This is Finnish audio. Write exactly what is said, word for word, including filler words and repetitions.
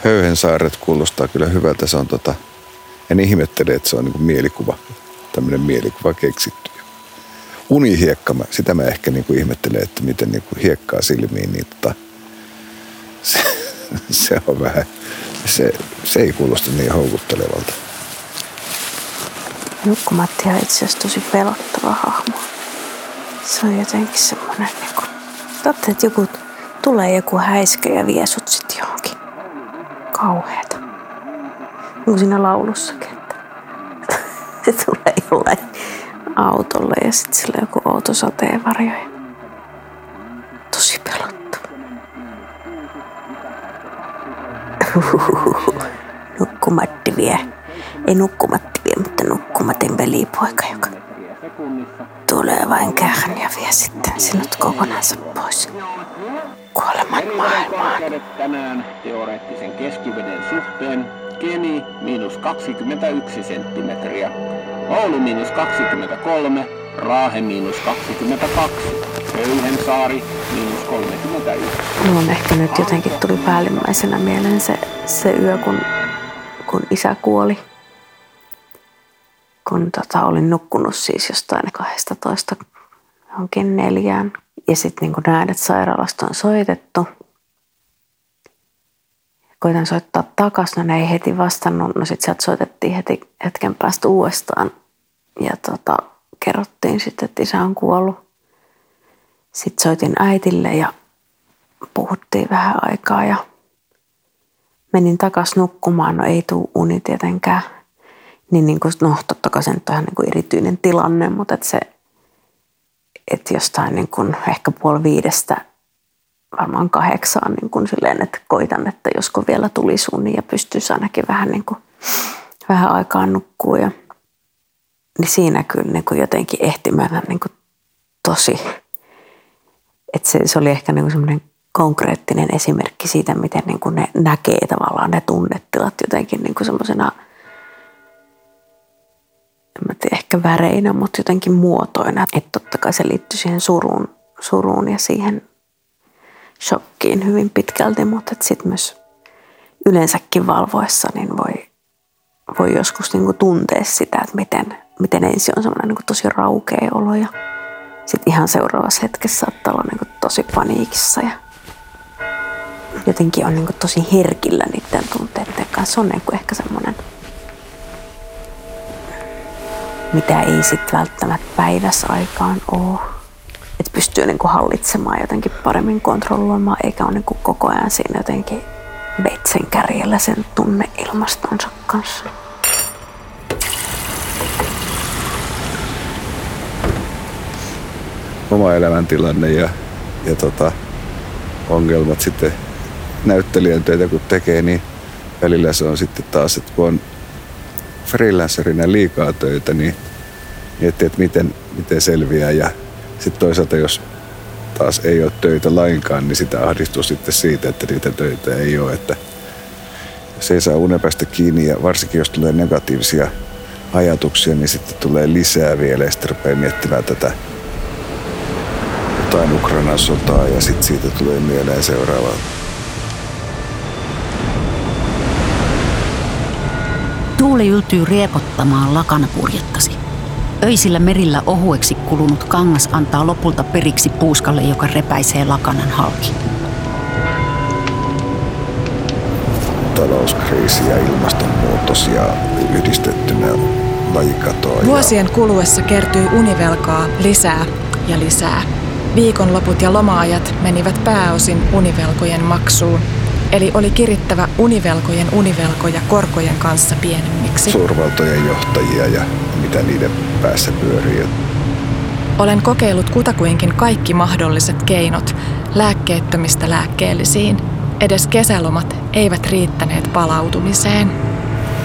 Höyhensaaret kuulostaa kyllä hyvältä. Se on tota, en ihmettele, että se on niin kuin mielikuva, tämmöinen mielikuva keksitty. Unihiekka, sitä mä ehkä niin kuin ihmettelen, että miten niin kuin hiekkaa silmiin, niin tota, se, se on vähän, se, se ei kuulosta niin houkuttelevalta. Nukkumatti on itse asiassa tosi pelottava hahmo. Se on jotenkin semmoinen, niin kuin, totta, että joku, tulee joku häiskä ja vie sut sit johonkin. Kauheeta. Niin kuin siinä laulussakin, että se tulee jollain autolle ja sitten sillä on joku outo sateenvarjo. Tosi pelottava. Nukkumatti vie. Ei nukkumatti vie, mutta nukkumatin velipoika, joka tulee vain kähän ja vie sitten sinut kokonansa pois kuoleman maailmaan. Tänään teoreettisen keskiveden suhteen Kemi miinus kaksikymmentäyksi senttimetriä, Oulu miinus kaksikymmentäkolme, Raahe miinus kaksikymmentäkaksi, Höyhensaari miinus kolmekymmentäyksi. No on ehkä nyt jotenkin tuli päällimmäisenä mieleen se, se yö, kun, kun isä kuoli. Kun tota, olin nukkunut siis jostain kaksitoista johonkin neljään. Ja sitten niin näen, että sairaalasta on soitettu. Koitan soittaa takaisin, no ne ei heti vastannut. No sitten sieltä soitettiin heti hetken päästä uudestaan. Ja tota, kerrottiin sitten, että isä on kuollut. Sitten soitin äitille ja puhuttiin vähän aikaa ja menin takaisin nukkumaan. No ei tule uni tietenkään. Niin, niin kuin, no totta kai se nyt on ihan niin kuin erityinen tilanne, mutta että se, että jostain niin kuin ehkä puoli viidestä varmaan kahdeksaan niin kuin silleen, että koitan, että josko vielä tulisi uni ja pystyisi ainakin vähän niin kuin, vähän aikaa nukkua. Ja, niin siinä kyllä niin kuin jotenkin ehti mennä niin kuin tosi, että se, se oli ehkä niin kuin semmoinen konkreettinen esimerkki siitä, miten niin kuin ne näkee tavallaan ne tunnetilat jotenkin niin kuin semmoisena, en mä tiedä, ehkä väreinä, mutta jotenkin muotoina. Että totta kai se liittyy siihen suruun, suruun ja siihen shokkiin hyvin pitkälti, mutta sitten myös yleensäkin valvoessa niin voi, voi joskus niinku tuntea sitä, että miten, miten ensin on semmoinen niinku tosi raukea olo ja sitten ihan seuraavassa hetkessä saattaa olla niinku tosi paniikissa ja jotenkin on niinku tosi herkillä niiden tunteiden kanssa. Se on niinku ehkä semmoinen, mitä ei sitten välttämättä päivässä aikaan ole. Että pystyy niinku hallitsemaan jotenkin paremmin kontrolloimaan, eikä ole niinku koko ajan siinä jotenkin veitsen kärjellä sen tunneilmastonsa kanssa. Oma elämäntilanne ja, ja tota, ongelmat sitten näyttelijän töitä kun tekee, niin välillä se on sitten taas, että kun on freelancerina liikaa töitä, niin miettii, että miten, miten selviää. Ja sitten toisaalta, jos taas ei ole töitä lainkaan, niin sitä ahdistuu sitten siitä, että niitä töitä ei ole. Että jos ei saa unepäästä kiinni ja varsinkin jos tulee negatiivisia ajatuksia, niin sitten tulee lisää vielä ja sitten rupeaa miettimään tätä jotain Ukrainan sotaa ja sitten siitä tulee mieleen seuraavaa. Tuuli yltyy riepottamaan lakanapurjettasi. Öisillä merillä ohueksi kulunut kangas antaa lopulta periksi puuskalle, joka repäisee lakanan halki. Talouskriisi ja ilmastonmuutos ja yhdistettynä lajikatoa. Vuosien ja kuluessa kertyi univelkaa lisää ja lisää. Viikonloput ja loma-ajat menivät pääosin univelkojen maksuun. Eli oli kirittävä univelkojen univelkoja korkojen kanssa pienemmiksi. Suurvaltojen johtajia ja mitä niiden päässä pyörii. Olen kokeillut kutakuinkin kaikki mahdolliset keinot lääkkeettömistä lääkkeellisiin. Edes kesälomat eivät riittäneet palautumiseen.